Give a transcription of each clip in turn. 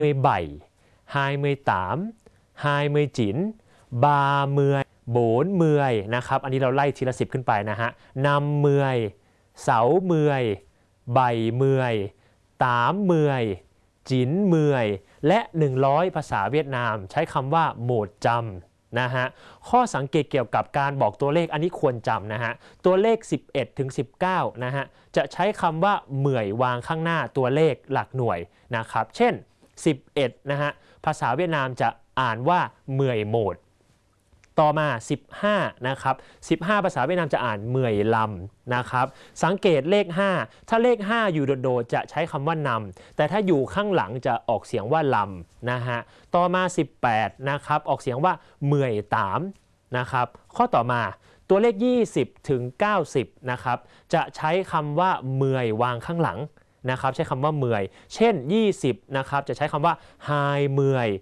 27จิ๋นบาเมื่อยโบนเมื่อยนะครับอันนี้เราไล่ทีละ10ขึ้นไปนะฮะนำเมื่อยเสาเมื่อยใบเมื่อยตามเมื่อยจิ๋นเมื่อยและ100ภาษาเวียดนามใช้คำว่าโหมดจำนะฮะข้อสังเกตเกี่ยวกับการบอกตัวเลขอันนี้ควรจำนะฮะตัวเลข11ถึง19นะฮะจะใช้คำว่าเมื่อยวางข้างหน้าตัวเลขหลักหน่วยนะครับเช่น11นะฮะภาษาเวียดนามจะอ่านว่าเมื่อยโหมดต่อมา15นะครับ15ภาษาเวียดนามจะอ่านเมื่อยลำนะครับสังเกตเลข5ถ้าเลข5อยู่โดดๆจะใช้คำว่านำแต่ถ้าอยู่ข้างหลังจะออกเสียงว่าลำนะฮะต่อมา18นะครับออกเสียงว่าเมื่อยตามนะครับข้อต่อมาตัวเลข20ถึง90นะครับจะใช้คำว่าเมื่อยวางข้างหลังนะครับใช้คำว่าเมื่อยเช่น20นะครับจะใช้คำว่าไฮเมื่อย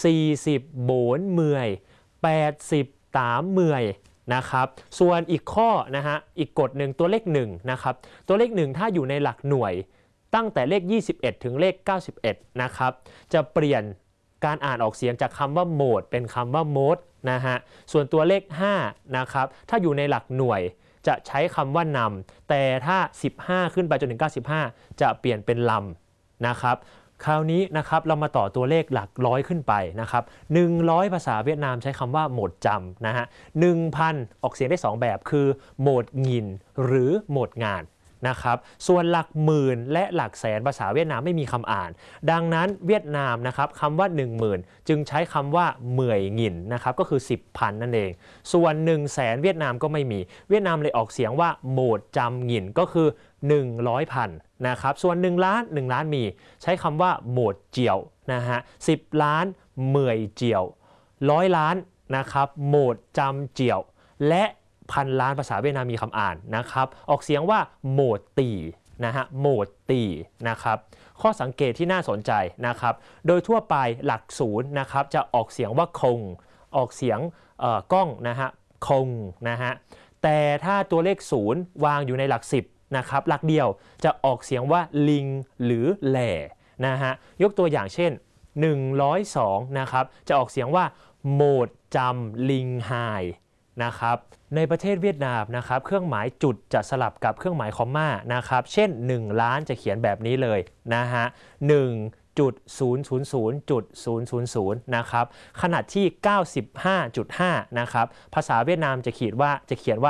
40โบนเมื่อย80ตามเมื่อยนะครับส่วนอีกข้อนะฮะอีกกฎหนึ่งตัวเลข1นะครับตัวเลข1ถ้าอยู่ในหลักหน่วยตั้งแต่เลข21ถึงเลข91นะครับจะเปลี่ยนการอ่านออกเสียงจากคำว่าโหมดเป็นคำว่าโมดนะฮะส่วนตัวเลข5นะครับถ้าอยู่ในหลักหน่วยจะใช้คำว่านำแต่ถ้า15ขึ้นไปจนถึง95จะเปลี่ยนเป็นลำนะครับคราวนี้นะครับเรามาต่อตัวเลขหลักร้อยขึ้นไปนะครับ100ภาษาเวียดนามใช้คำว่าโหมดจำนะฮะ1,000ออกเสียงได้2แบบคือโหมดงินหรือโหมดงานนะครับส่วนหลักหมื่นและหลักแสนภาษาเวียดนามไม่มีคำอ่านดังนั้นเวียดนามนะครับคำว่า10,000จึงใช้คำว่าเหมื่อยงินนะครับก็คือ10,000นั่นเองส่วน100,000เวียดนามก็ไม่มีเวียดนามเลยออกเสียงว่าโหมดจำงินก็คือ100,000นะครับส่วน1 ล้านมีใช้คำว่าโหมดเจียวนะฮะ10 ล้านเหมื่อยเจียว100 ล้านนะครับโหมดจำเจียวและ1,000 ล้านภาษาเวียดนามมีคำอ่านนะครับออกเสียงว่าโหมดตีนะฮะโหมดตีนะครับข้อสังเกตที่น่าสนใจนะครับโดยทั่วไปหลัก0นะครับจะออกเสียงว่าคงออกเสียงก้องนะฮะคงนะฮะแต่ถ้าตัวเลข0วางอยู่ในหลัก10นะครับหลักเดียวจะออกเสียงว่าลิงหรือแหล่นะฮะยกตัวอย่างเช่น102นะครับจะออกเสียงว่าโหมดจำลิงไฮนะครับในประเทศเวียดนามนะครับเครื่องหมายจุดจะสลับกับเครื่องหมายคอมมานะครับเช่น1 ล้านจะเขียนแบบนี้เลยนะฮะ1.000.000นะครับขณะที่ 95.5 นะครับภาษาเวียดนามจะเขียนว่า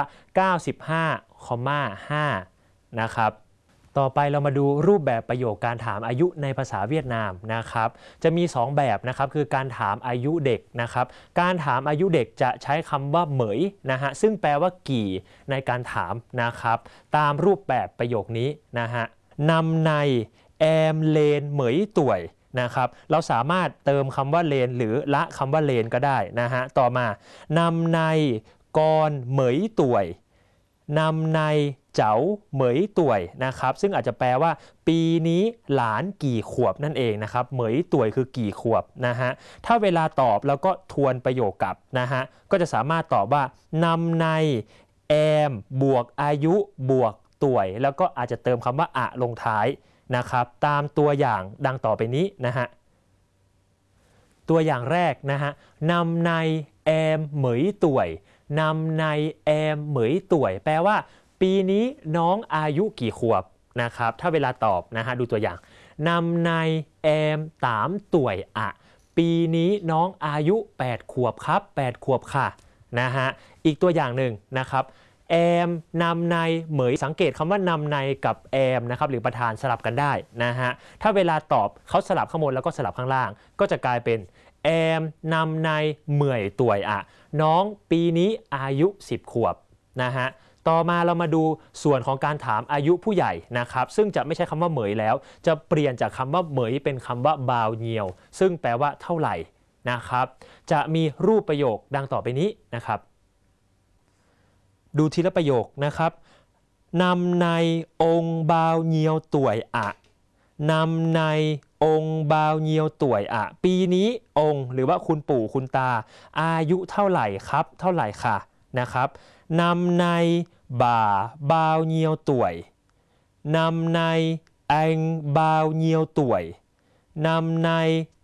95,5 นะครับต่อไปเรามาดูรูปแบบประโยคการถามอายุในภาษาเวียดนามนะครับจะมี2แบบนะครับคือการถามอายุเด็กนะครับการถามอายุเด็กจะใช้คำว่าเหมยนะฮะซึ่งแปลว่ากี่ในการถามนะครับตามรูปแบบประโยคนี้นะฮะนำในแอมเลนเหมยต่วยนะครับเราสามารถเติมคำว่าเลนหรือละคำว่าเลนก็ได้นะฮะต่อมานำในกรเหมยต่วยนำในเจ๋าเหมยต่วยนะครับซึ่งอาจจะแปลว่าปีนี้หลานกี่ขวบนั่นเองนะครับเหมยต่วยคือกี่ขวบนะฮะถ้าเวลาตอบแล้วก็ทวนประโยคกลับนะฮะก็จะสามารถตอบว่านำในแอมบวกอายุบวกต่วยแล้วก็อาจจะเติมคำว่าอะลงท้ายนะครับตามตัวอย่างดังต่อไปนี้นะฮะตัวอย่างแรกนะฮะนำในแอมเหมยต่วยนำในแอมเหมยต่วยแปลว่าปีนี้น้องอายุกี่ขวบนะครับถ้าเวลาตอบนะฮะดูตัวอย่างนำในแอมตามต่วยอะปีนี้น้องอายุ8 ขวบครับ8 ขวบค่ะนะฮะอีกตัวอย่างหนึ่งนะครับแอมนำในเหมยสังเกตคำว่านำในกับแอมนะครับหรือประธานสลับกันได้นะฮะถ้าเวลาตอบเขาสลับข้างบนแล้วก็สลับข้างล่างก็จะกลายเป็นแอมนำในเหมื่อยต่วยอะน้องปีนี้อายุ10 ขวบนะฮะต่อมาเรามาดูส่วนของการถามอายุผู้ใหญ่นะครับซึ่งจะไม่ใช่คำว่าเหมยแล้วจะเปลี่ยนจากคำว่าเหมยเป็นคำว่าบาวเนียวซึ่งแปลว่าเท่าไหร่นะครับจะมีรูปประโยคดังต่อไปนี้นะครับดูทีละประโยคนะครับนำในองค์บาวเนียวต่วยอะนำในองค์บาวเนียวต่วยอะปีนี้องค์หรือว่าคุณปู่คุณตาอายุเท่าไหร่ครับเท่าไหร่ค่ะนะครับนำในบ่าบาวเนียวต่วยนำในแองบาวเนียวต่วยนำใน